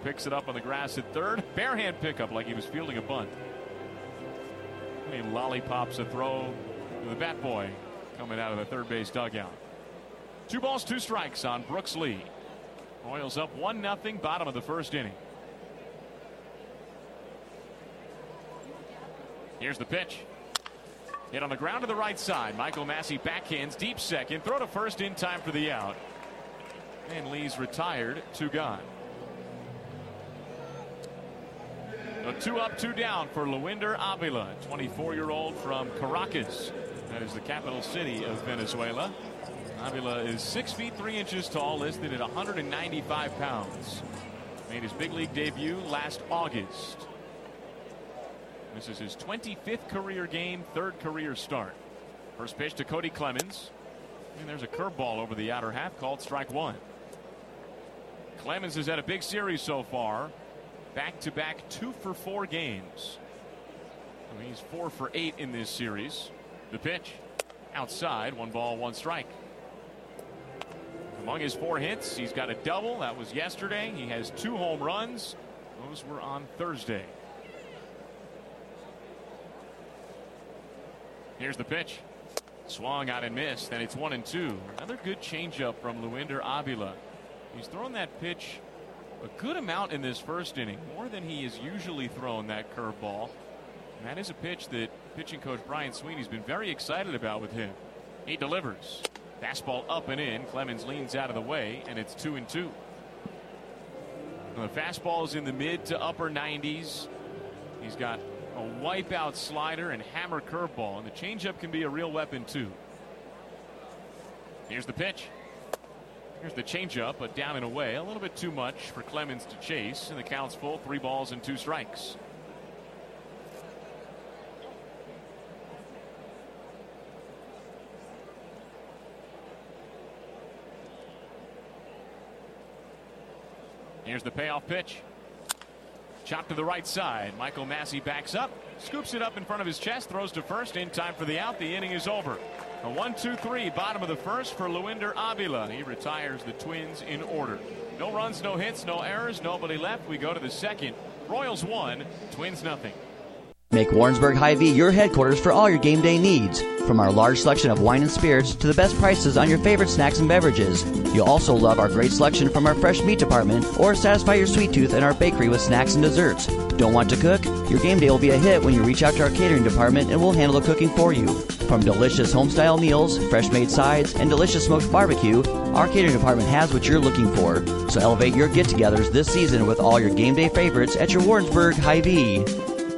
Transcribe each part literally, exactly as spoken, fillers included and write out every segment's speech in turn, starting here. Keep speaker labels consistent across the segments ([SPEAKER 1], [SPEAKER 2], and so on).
[SPEAKER 1] picks it up on the grass at third. Barehand pickup like he was fielding a bunt. He lollipops a throw to the bat boy coming out of the third base dugout. Two balls, two strikes on Brooks Lee. Royals up one nothing, bottom of the first inning. Here's the pitch. Hit on the ground to the right side. Michael Massey backhands deep second. Throw to first in time for the out. And Lee's retired, two gone. A two up, two down for Luinder Avila, twenty-four-year-old from Caracas. That is the capital city of Venezuela. Avila is six feet three inches tall, listed at one hundred ninety-five pounds. Made his big league debut last August. This is his twenty-fifth career game, third career start. First pitch to Cody Clemens. And there's a curveball over the outer half called strike one. Clemens has had a big series so far. Back-to-back two for four games. I mean, he's four for eight in this series. The pitch. Outside, one ball, one strike. Among his four hits, he's got a double. That was yesterday. He has two home runs. Those were on Thursday. Here's the pitch. Swung out and missed, and it's one and two. Another good changeup from Luinder Avila. He's thrown that pitch a good amount in this first inning, more than he has usually thrown that curveball. And that is a pitch that pitching coach Brian Sweeney's been very excited about with him. He delivers. Fastball up and in. Clemens leans out of the way, and it's two and two. The fastball is in the mid to upper nineties. He's got a wipeout slider and hammer curveball, and the changeup can be a real weapon too. Here's the pitch. Here's the changeup, but down and away. A little bit too much for Clemens to chase, and the count's full. Three balls and two strikes. Here's the payoff pitch. Chopped to the right side. Michael Massey backs up, scoops it up in front of his chest, throws to first in time for the out. The inning is over. A one two three, bottom of the first for Luinder Avila. He retires the Twins in order. No runs, no hits, no errors, nobody left. We go to the second. Royals one, Twins nothing.
[SPEAKER 2] Make Warrensburg Hy-Vee your headquarters for all your game day needs. From our large selection of wine and spirits to the best prices on your favorite snacks and beverages. You'll also love our great selection from our fresh meat department or satisfy your sweet tooth in our bakery with snacks and desserts. Don't want to cook? Your game day will be a hit when you reach out to our catering department and we'll handle the cooking for you. From delicious home-style meals, fresh-made sides, and delicious smoked barbecue, our catering department has what you're looking for. So elevate your get-togethers this season with all your game day favorites at your Warrensburg Hy-Vee.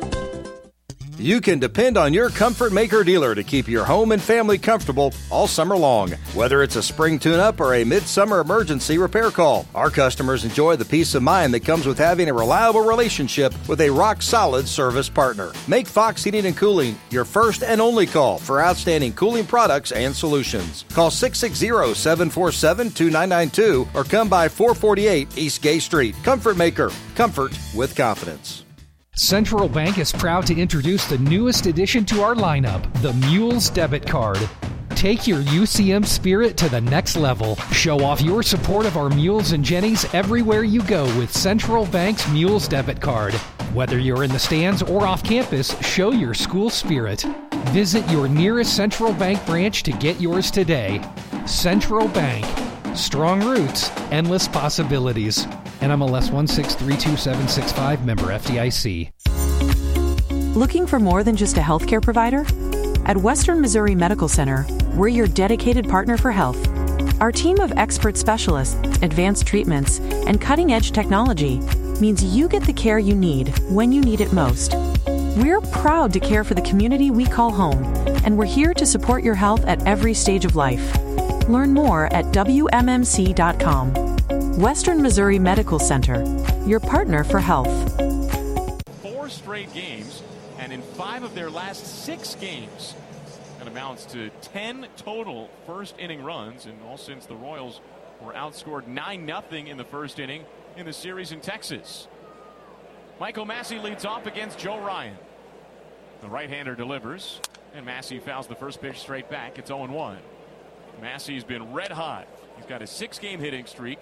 [SPEAKER 3] You can depend on your Comfort Maker dealer to keep your home and family comfortable all summer long. Whether it's a spring tune-up or a midsummer emergency repair call, our customers enjoy the peace of mind that comes with having a reliable relationship with a rock-solid service partner. Make Fox Heating and Cooling your first and only call for outstanding cooling products and solutions. Call six six zero, seven four seven, two nine nine two or come by four forty-eight East Gay Street. Comfort Maker. Comfort with confidence.
[SPEAKER 4] Central Bank is proud to introduce the newest addition to our lineup, the Mules Debit Card. Take your U C M spirit to the next level. Show off your support of our Mules and Jennies everywhere you go with Central Bank's Mules Debit Card. Whether you're in the stands or off campus, show your school spirit. Visit your nearest Central Bank branch to get yours today. Central Bank. Strong roots, endless possibilities. N M L S one six three two seven six five, member F D I C.
[SPEAKER 5] Looking for more than just a healthcare provider? At Western Missouri Medical Center, we're your dedicated partner for health. Our team of expert specialists, advanced treatments, and cutting-edge technology means you get the care you need when you need it most. We're proud to care for the community we call home, and we're here to support your health at every stage of life. Learn more at W M M C dot com. Western Missouri Medical Center, your partner for health.
[SPEAKER 1] Four straight games, and in five of their last six games, that amounts to ten total first inning runs, and all since the Royals were outscored nine nothing in the first inning in the series in Texas. Michael Massey leads off against Joe Ryan. The right-hander delivers, and Massey fouls the first pitch straight back. It's oh and one. Massey's been red hot. He's got a six-game hitting streak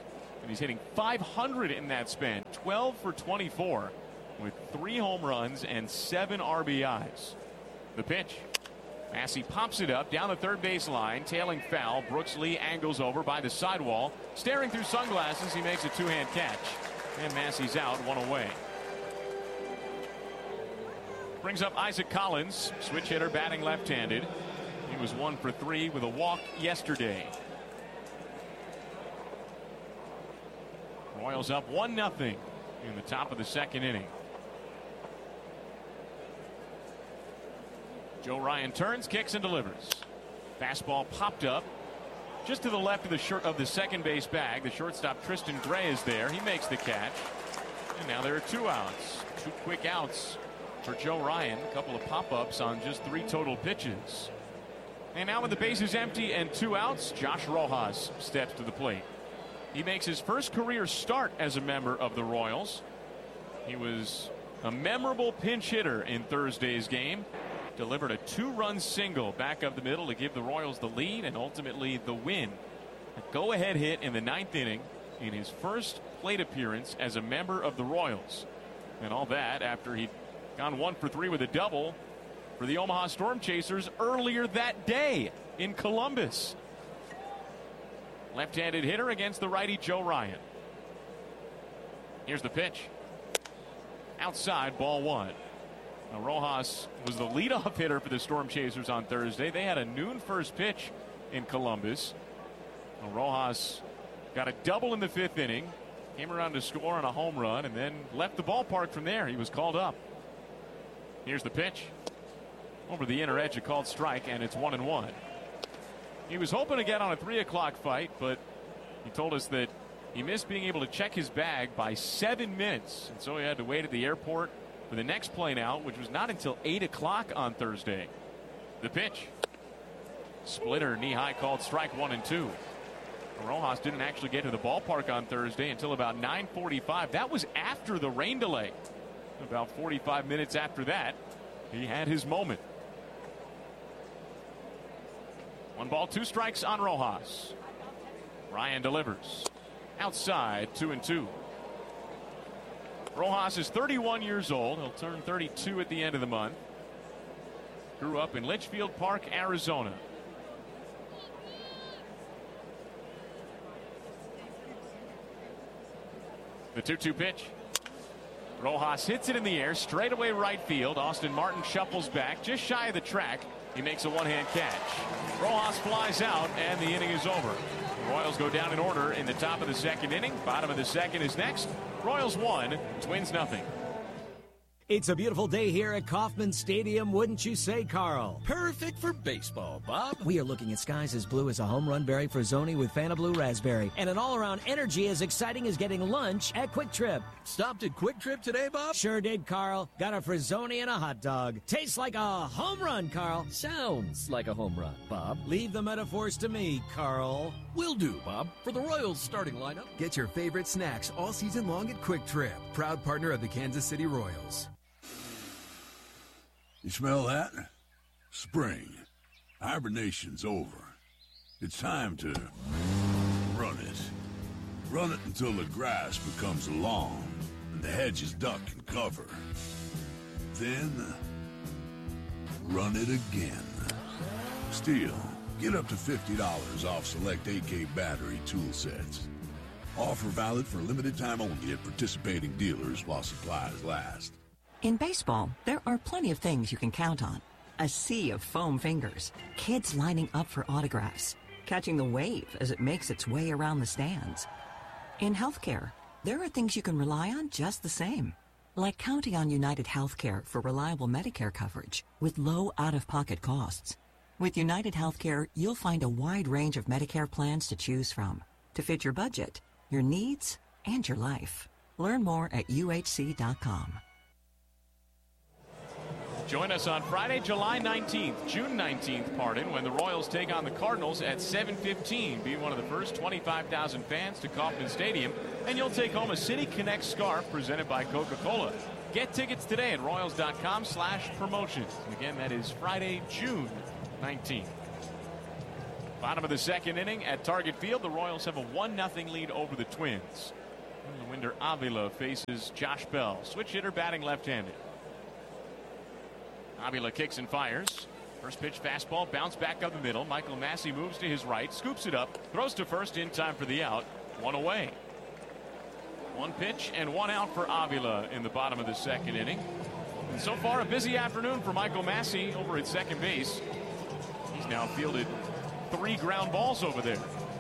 [SPEAKER 1] And he's hitting five hundred in that span. twelve for twenty-four with three home runs and seven R B Is. The pitch. Massey pops it up down the third base line, tailing foul. Brooks Lee angles over by the sidewall. Staring through sunglasses, he makes a two-hand catch. And Massey's out, one away. Brings up Isaac Collins, switch hitter, batting left-handed. He was one for three with a walk yesterday. Royals up one nothing in the top of the second inning. Joe Ryan turns, kicks, and delivers. Fastball popped up just to the left of the short of the second base bag. The shortstop Tristan Gray is there. He makes the catch. And now there are two outs. Two quick outs for Joe Ryan. A couple of pop-ups on just three total pitches. And now with the bases empty and two outs, Josh Rojas steps to the plate. He makes his first career start as a member of the Royals. He was a memorable pinch hitter in Thursday's game. Delivered a two-run single back up the middle to give the Royals the lead and ultimately the win. A go-ahead hit in the ninth inning in his first plate appearance as a member of the Royals. And all that after he'd gone one for three with a double for the Omaha Storm Chasers earlier that day in Columbus. Left-handed hitter against the righty Joe Ryan. Here's the pitch. Outside, ball one. Now, Rojas was the leadoff hitter for the Storm Chasers on Thursday. They had a noon first pitch in Columbus. Now, Rojas got a double in the fifth inning, came around to score on a home run, and then left the ballpark from there. He was called up. Here's the pitch. Over the inner edge, a called strike, and it's one and one. He was hoping to get on a three o'clock fight, but he told us that he missed being able to check his bag by seven minutes, and so he had to wait at the airport for the next plane out, which was not until eight o'clock on Thursday. The pitch. Splitter, knee-high, called strike one and two. Rojas didn't actually get to the ballpark on Thursday until about nine forty-five. That was after the rain delay. About forty-five minutes after that, he had his moment. One ball, two strikes on Rojas. Ryan delivers. Outside, two and two. Rojas is thirty-one years old. He'll turn thirty-two at the end of the month. Grew up in Litchfield Park, Arizona. The two two pitch. Rojas hits it in the air, straightaway right field. Austin Martin shuffles back just shy of the track. He makes a one-hand catch. Rojas flies out, and the inning is over. The Royals go down in order in the top of the second inning. Bottom of the second is next. Royals one, Twins nothing.
[SPEAKER 6] It's a beautiful day here at Kauffman Stadium, wouldn't you say, Carl?
[SPEAKER 7] Perfect for baseball, Bob.
[SPEAKER 6] We are looking at skies as blue as a home run berry for Zoni with Fanta Blue Raspberry, and an all-around energy as exciting as getting lunch at Quick Trip.
[SPEAKER 7] Stopped at Quick Trip today, Bob?
[SPEAKER 6] Sure did, Carl. Got a Frizzoni and a hot dog. Tastes like a home run, Carl.
[SPEAKER 7] Sounds like a home run, Bob.
[SPEAKER 6] Leave the metaphors to me, Carl.
[SPEAKER 7] Will do, Bob. For the Royals starting lineup.
[SPEAKER 8] Get your favorite snacks all season long at Quick Trip, proud partner of the Kansas City Royals.
[SPEAKER 9] You smell that? Spring. Hibernation's over. It's time to run it. Run it until the grass becomes long and the hedges duck and cover. Then, run it again. Still, get up to fifty dollars off select A K battery tool sets. Offer valid for limited time only at participating dealers while supplies last.
[SPEAKER 10] In baseball, there are plenty of things you can count on. A sea of foam fingers, kids lining up for autographs, catching the wave as it makes its way around the stands. In healthcare, there are things you can rely on just the same, like counting on United Healthcare for reliable Medicare coverage with low out-of-pocket costs. With United Healthcare, you'll find a wide range of Medicare plans to choose from to fit your budget, your needs, and your life. Learn more at U H C dot com.
[SPEAKER 1] Join us on Friday, July nineteenth, June nineteenth, pardon, when the Royals take on the Cardinals at seven fifteen. Be one of the first twenty-five thousand fans to Kauffman Stadium, and you'll take home a City Connect scarf presented by Coca-Cola. Get tickets today at Royals dot com slash promotions. And again, that is Friday, June nineteenth. Bottom of the second inning at Target Field, the Royals have a one nothing lead over the Twins. Lewinder Avila faces Josh Bell, switch hitter batting left-handed. Avila kicks and fires. First pitch fastball, bounce back up the middle. Michael Massey moves to his right, scoops it up, throws to first in time for the out. One away. One pitch and one out for Avila in the bottom of the second inning. And so far, a busy afternoon for Michael Massey over at second base. He's now fielded three ground balls over there.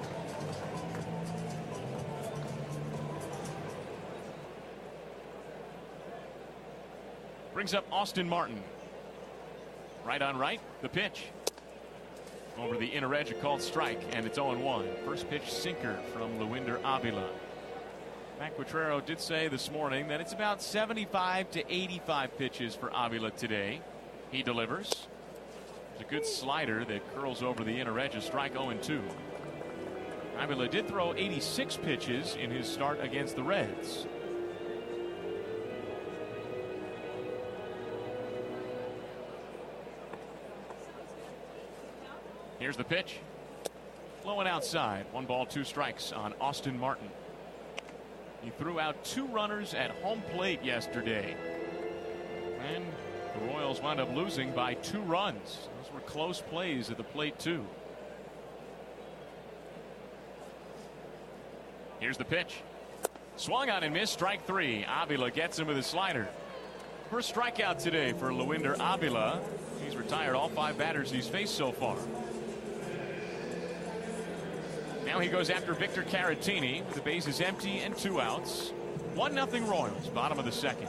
[SPEAKER 1] Brings up Austin Martin. Right on right, the pitch. Over the inner edge, a called strike, and it's oh and one. First pitch sinker from Lewinder Avila. Matt Quatrero did say this morning that it's about seventy-five to eighty-five pitches for Avila today. He delivers. There's a good slider that curls over the inner edge, a strike oh and two. Avila did throw eighty-six pitches in his start against the Reds. Here's the pitch. Low and outside. One ball, two strikes on Austin Martin. He threw out two runners at home plate yesterday. And the Royals wound up losing by two runs. Those were close plays at the plate, too. Here's the pitch. Swung on and missed, strike three. Avila gets him with a slider. First strikeout today for Lewinder Avila. He's retired all five batters he's faced so far. Now he goes after Victor Caratini with the bases empty and two outs. One nothing Royals, bottom of the second.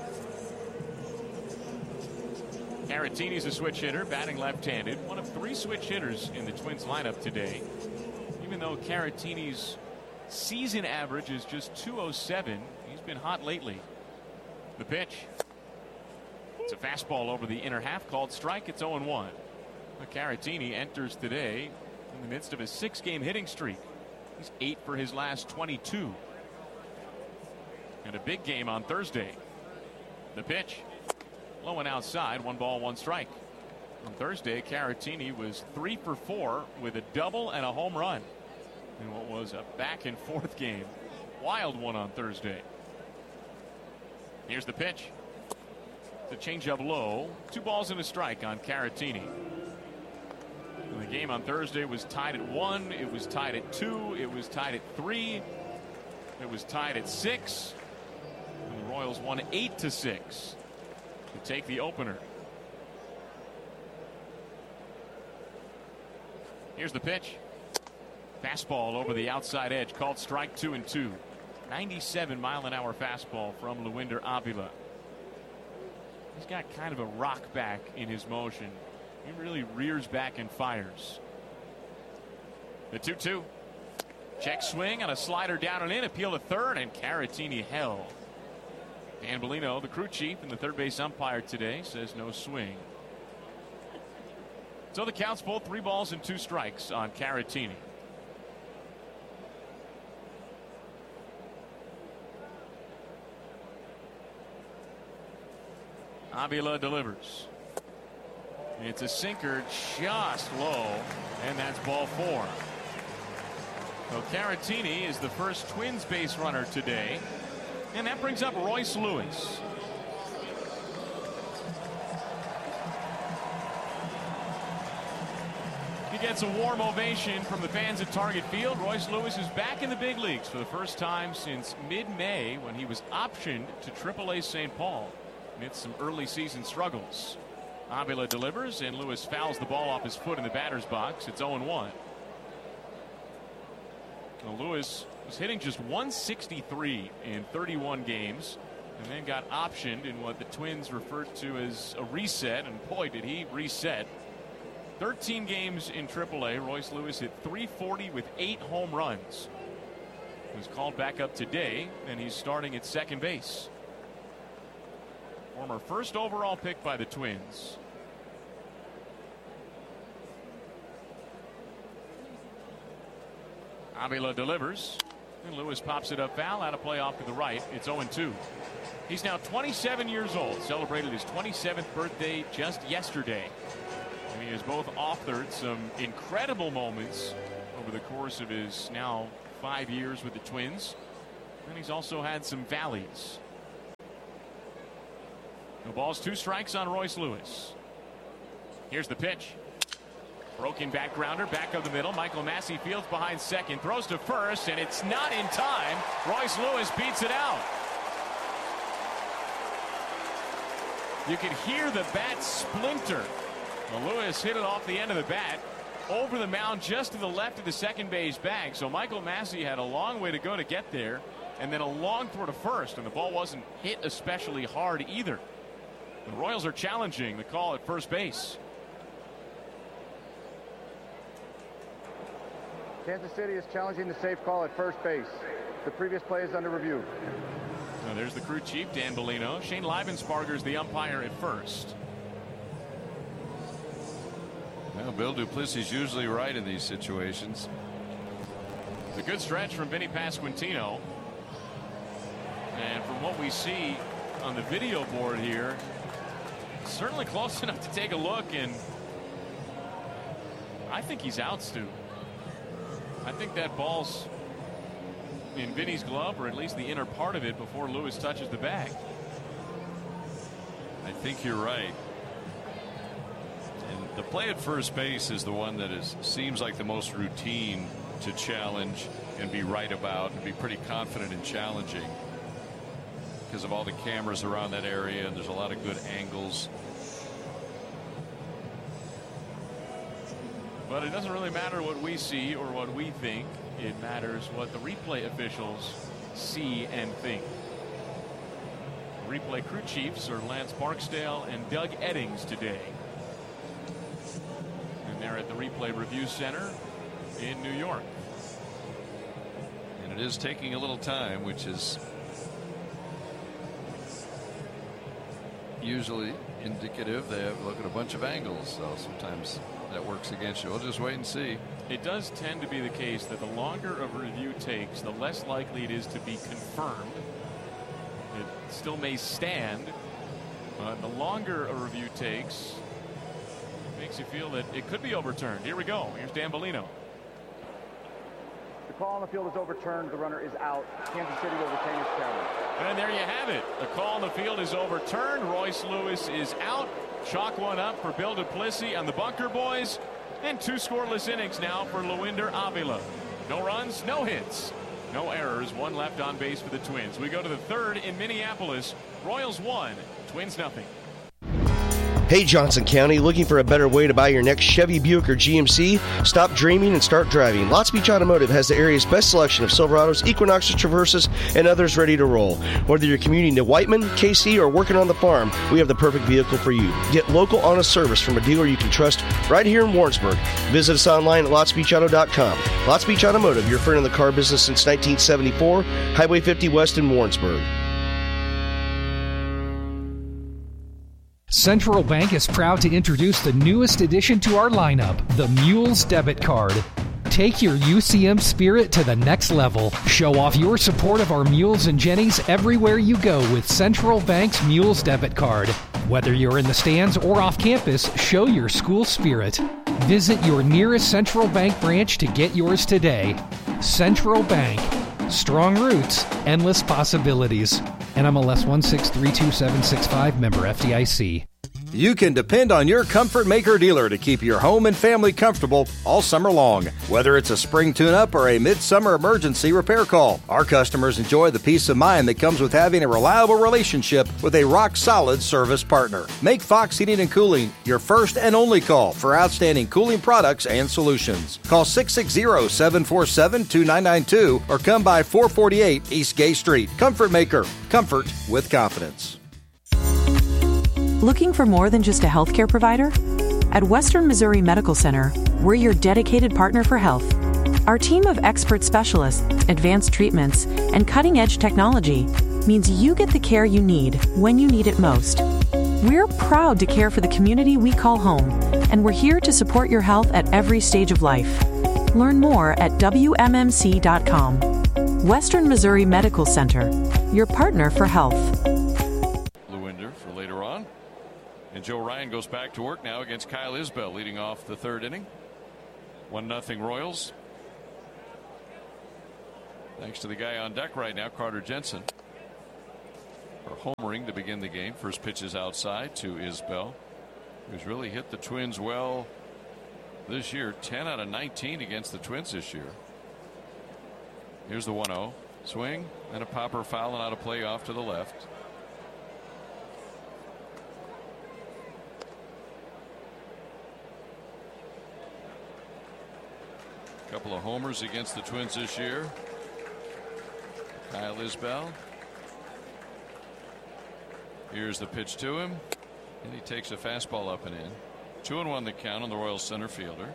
[SPEAKER 1] Caratini's a switch hitter, batting left-handed. One of three switch hitters in the Twins lineup today. Even though Caratini's season average is just two oh seven, he's been hot lately. The pitch. It's a fastball over the inner half, called strike. It's oh and one. Caratini enters today in the midst of a six-game hitting streak. He's eight for his last twenty-two. And a big game on Thursday. The pitch. Low and outside. One ball, one strike. On Thursday, Caratini was three for four with a double and a home run in what was a back and forth game. Wild one on Thursday. Here's the pitch. The changeup low. Two balls and a strike on Caratini. The game on Thursday was tied at one. It was tied at two. It was tied at three. It was tied at six. And the Royals won eight to six to take the opener. Here's the pitch. Fastball over the outside edge, called strike two and two. ninety-seven mile an hour fastball from Lewinder Avila. He's got kind of a rock back in his motion. He really rears back and fires. The two two. Check swing on a slider down and in. Appeal to third, and Caratini held. Dan Bellino, the crew chief and the third base umpire today, says no swing. So the count's full, three balls and two strikes on Caratini. Avila delivers. It's a sinker just low, and that's ball four. So Caratini is the first Twins base runner today, and that brings up Royce Lewis. He gets a warm ovation from the fans at Target Field. Royce Lewis is back in the big leagues for the first time since mid-May, when he was optioned to triple A Saint Paul amidst some early season struggles. Avila delivers, and Lewis fouls the ball off his foot in the batter's box. It's oh and one. Well, Lewis was hitting just one sixty-three in thirty-one games, and then got optioned in what the Twins referred to as a reset, and boy, did he reset. thirteen games in triple A. Royce Lewis hit three forty with eight home runs. He was called back up today, and he's starting at second base. Former first overall pick by the Twins. Avila delivers, and Lewis pops it up foul, out of play off to the right. It's oh and two. He's now twenty-seven years old, celebrated his twenty-seventh birthday just yesterday. And he has both authored some incredible moments over the course of his now five years with the Twins. And he's also had some valleys. No balls, two strikes on Royce Lewis. Here's the pitch. Broken back grounder, back of the middle. Michael Massey fields behind second, throws to first, and it's not in time. Royce Lewis beats it out. You could hear the bat splinter. Well, Lewis hit it off the end of the bat over the mound just to the left of the second base bag. So Michael Massey had a long way to go to get there, and then a long throw to first, and the ball wasn't hit especially hard either. The Royals are challenging the call at first base.
[SPEAKER 11] Kansas City is challenging the safe call at first base. The previous play is under review.
[SPEAKER 1] Now there's the crew chief, Dan Bellino. Shane Leibensparger's the umpire at first.
[SPEAKER 12] Well, Bill Duplessis is usually right in these situations.
[SPEAKER 1] It's a good stretch from Vinny Pasquantino. And from what we see on the video board here, certainly close enough to take a look, and I think he's out, Stu. I think that ball's in Vinny's glove, or at least the inner part of it, before Lewis touches the bag.
[SPEAKER 12] I think you're right. And the play at first base is the one that is seems like the most routine to challenge and be right about and be pretty confident in challenging, because of all the cameras around that area, and there's a lot of good angles.
[SPEAKER 1] But it doesn't really matter what we see or what we think. It matters what the replay officials see and think. Replay crew chiefs are Lance Barksdale and Doug Eddings today. And they're at the Replay Review Center in New York.
[SPEAKER 12] And it is taking a little time, which is usually indicative. They have look at a bunch of angles, so sometimes that works against you. We'll just wait and see.
[SPEAKER 1] It does tend to be the case that the longer a review takes, the less likely it is to be confirmed. It still may stand, but the longer a review takes, it makes you feel that it could be overturned. Here we go. Here's Dan Bellino.
[SPEAKER 11] The call on the field is overturned. The runner is out. Kansas City will retain its challenge.
[SPEAKER 1] And there you have it. The call on the field is overturned. Royce Lewis is out. Chalk one up for Bill Duplessis and the Bunker Boys. And two scoreless innings now for Lewinder Avila. No runs, no hits, no errors. One left on base for the Twins. We go to the third in Minneapolis. Royals one, Twins nothing.
[SPEAKER 13] Hey Johnson County, looking for a better way to buy your next Chevy, Buick, or G M C? Stop dreaming and start driving. Lots Beach Automotive has the area's best selection of Silverados, Equinoxes, Traverses, and others ready to roll. Whether you're commuting to Whiteman, K C, or working on the farm, we have the perfect vehicle for you. Get local, honest service from a dealer you can trust right here in Warrensburg. Visit us online at lots beach auto dot com. Lots Beach Automotive, your friend in the car business since nineteen seventy-four, Highway fifty West in Warrensburg.
[SPEAKER 4] Central Bank is proud to introduce the newest addition to our lineup, the Mules Debit Card. Take your U C M spirit to the next level. Show off your support of our Mules and Jennies everywhere you go with Central Bank's Mules Debit Card. Whether you're in the stands or off campus, show your school spirit. Visit your nearest Central Bank branch to get yours today. Central Bank. Strong roots, endless possibilities. N M L S one six three two seven six five, member F D I C.
[SPEAKER 3] You can depend on your Comfort Maker dealer to keep your home and family comfortable all summer long. Whether it's a spring tune-up or a midsummer emergency repair call, our customers enjoy the peace of mind that comes with having a reliable relationship with a rock-solid service partner. Make Fox Heating and Cooling your first and only call for outstanding cooling products and solutions. Call six six zero, seven four seven, two nine nine two or come by four forty-eight East Gay Street. Comfort Maker. Comfort with confidence.
[SPEAKER 5] Looking for more than just a healthcare provider? At Western Missouri Medical Center, we're your dedicated partner for health. Our team of expert specialists, advanced treatments, and cutting-edge technology means you get the care you need when you need it most. We're proud to care for the community we call home, and we're here to support your health at every stage of life. Learn more at W M M C dot com. Western Missouri Medical Center, your partner for health.
[SPEAKER 12] Lewinder for later on. And Joe Ryan goes back to work now against Kyle Isbell, leading off the third inning. One nothing Royals. Thanks to the guy on deck right now, Carter Jensen, for homering to begin the game. First pitch is outside to Isbell, who's really hit the Twins well this year. ten out of nineteen against the Twins this year. Here's the one oh. Swing and a popper fouling out of play off to the left. Couple of homers against the Twins this year. Kyle Isbell. Here's the pitch to him, and he takes a fastball up and in. Two and one the count on the Royals center fielder.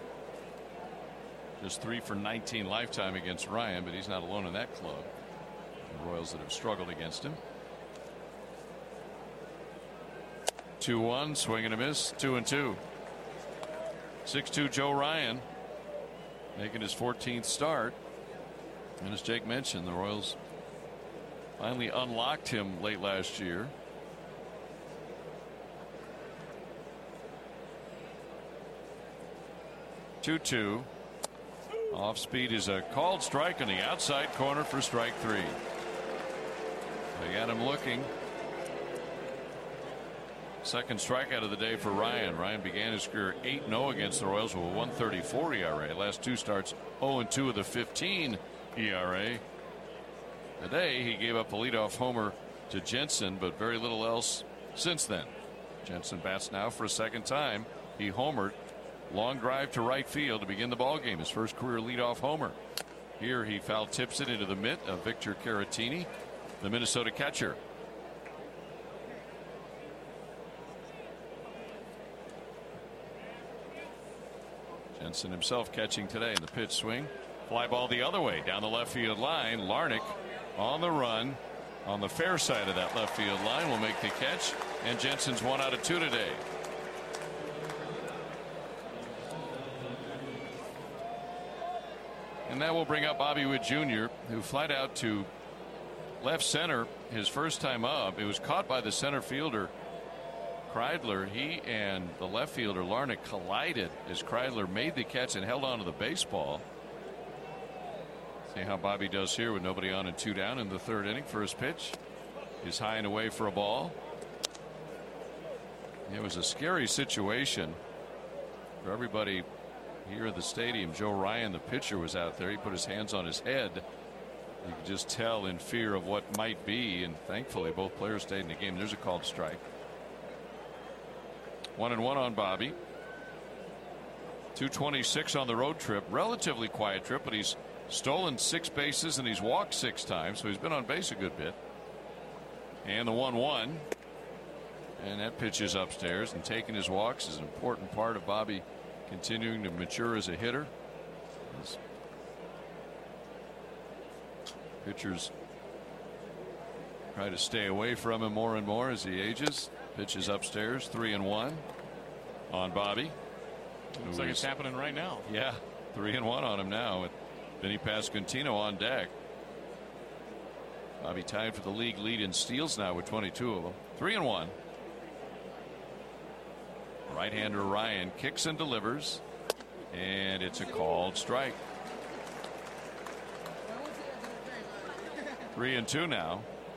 [SPEAKER 12] Just three for nineteen lifetime against Ryan, but he's not alone in that club. The Royals that have struggled against him. two one, swing and a miss, two and two. six two Joe Ryan making his fourteenth start. And as Jake mentioned, the Royals finally unlocked him late last year. two two. Off speed is a called strike on the outside corner for strike three. They got him looking. Second strikeout of the day for Ryan. Ryan began his career eight and oh against the Royals with a one thirty-four E R A. Last two starts oh and two with a fifteen E R A. Today he gave up a leadoff homer to Jensen, but very little else since then. Jensen bats now for a second time. He homered. Long drive to right field to begin the ball game. His first career leadoff homer. Here he foul tips it into the mitt of Victor Caratini, the Minnesota catcher. Jensen himself catching today in the pitch swing. Fly ball the other way down the left field line. Larnach on the run on the fair side of that left field line will make the catch, and Jensen's one out of two today. And that will bring up Bobby Witt Junior, who flied out to left center his first time up. It was caught by the center fielder Kreidler. He and the left fielder Larnach collided as Kreidler made the catch and held on to the baseball. See how Bobby does here with nobody on and two down in the third inning. First pitch is high and away for a ball. It was a scary situation for everybody here at the stadium. Joe Ryan, the pitcher, was out there. He put his hands on his head. You could just tell in fear of what might be, and thankfully both players stayed in the game. There's a called strike. One and one on Bobby. two twenty-six on the road trip. Relatively quiet trip, but he's stolen six bases and he's walked six times, so he's been on base a good bit. And the one one. And that pitch is upstairs, and taking his walks is an important part of Bobby continuing to mature as a hitter. His pitchers try to stay away from him more and more as he ages. Pitch is upstairs, three and one on Bobby.
[SPEAKER 1] Looks like it's happening right now.
[SPEAKER 12] Yeah, three and one on him now with Vinny Pasquantino on deck. Bobby tied for the league lead in steals now with twenty-two of them. Three and one. Right-hander Ryan kicks and delivers, and it's a called strike. Three and two now.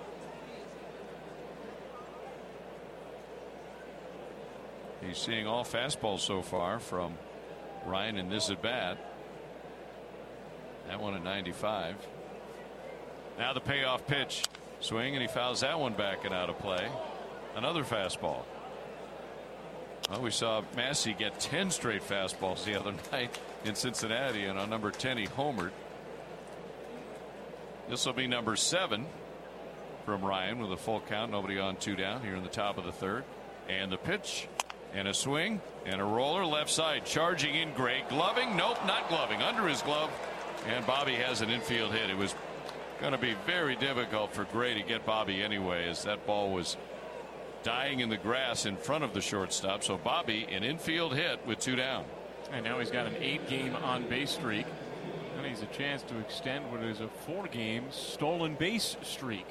[SPEAKER 12] He's seeing all fastballs so far from Ryan in this at bat. That one at ninety-five. Now the payoff pitch. Swing, and he fouls that one back and out of play. Another fastball. Well, we saw Massey get ten straight fastballs the other night in Cincinnati, and on number ten he homered. This will be number seven from Ryan with a full count, nobody on, two down here in the top of the third. And the pitch, and a swing, and a roller left side, charging in Gray, gloving, nope, not gloving, under his glove, and Bobby has an infield hit. It was going to be very difficult for Gray to get Bobby anyway, as that ball was dying in the grass in front of the shortstop. So Bobby, an infield hit with two down.
[SPEAKER 1] And now he's got an eight game on base streak, and he's a chance to extend what is a four game stolen base streak.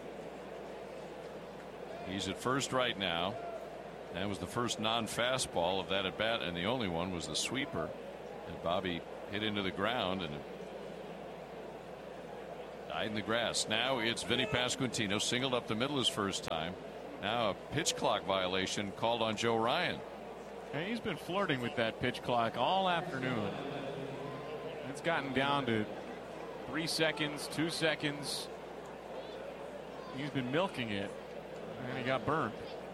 [SPEAKER 12] He's at first right now. That was the first non-fastball of that at bat, and the only one was the sweeper that Bobby hit into the ground, and Hide in the grass. Now it's Vinny Pasquantino singled up the middle his first time. Now a pitch clock violation called on Joe Ryan.
[SPEAKER 1] And he's been flirting with that pitch clock all afternoon. It's gotten down to three seconds, two seconds. He's been milking it, and he got burned.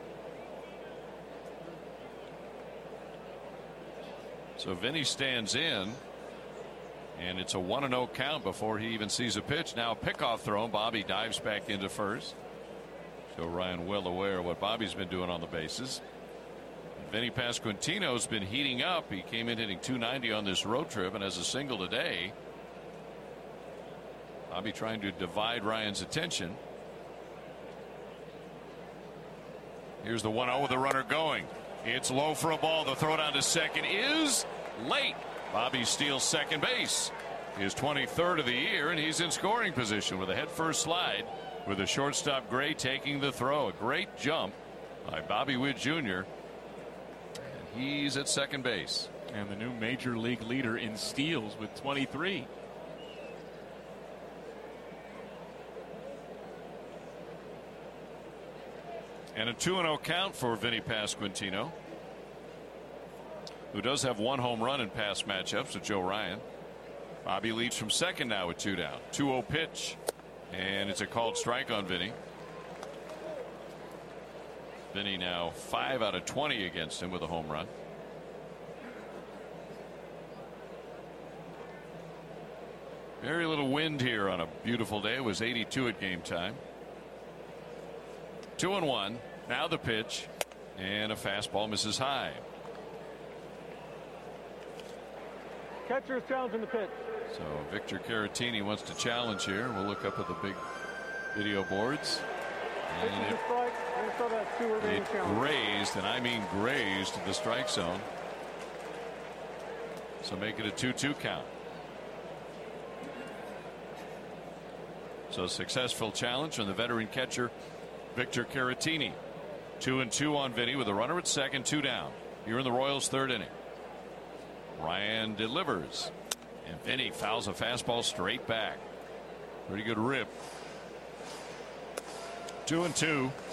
[SPEAKER 12] So Vinny stands in, and it's a one and oh count before he even sees a pitch. Now a pickoff throw. Bobby dives back into first. So Ryan well aware of what Bobby's been doing on the bases. Vinny Pasquantino's been heating up. He came in hitting two ninety on this road trip and has a single today. Bobby trying to divide Ryan's attention. Here's the one oh with the runner going. It's low for a ball. The throw down to second is late. Bobby steals second base. His twenty-third of the year, and he's in scoring position with a head first slide with the shortstop Gray taking the throw. A great jump by Bobby Witt Junior And he's at second base.
[SPEAKER 1] And the new major league leader in steals with twenty-three.
[SPEAKER 12] And a two and oh count for Vinny Pasquantino, who does have one home run in past matchups with Joe Ryan. Bobby leads from second now with two down. two oh pitch, and it's a called strike on Vinny. Vinny now five out of twenty against him with a home run. Very little wind here on a beautiful day. It was eighty-two at game time. Two and one. Now the pitch, and a fastball misses high.
[SPEAKER 14] Catcher is challenging the pitch.
[SPEAKER 12] So Victor Caratini wants to challenge here. We'll look up at the big video boards. And it, it grazed, and I mean grazed the strike zone. So make it a two two count. So successful challenge from the veteran catcher Victor Caratini. Two and two on Vinny with a runner at second, two down. Here in the Royals' third inning. Ryan delivers, and Vinny fouls a fastball straight back. Pretty good rip. Two and two.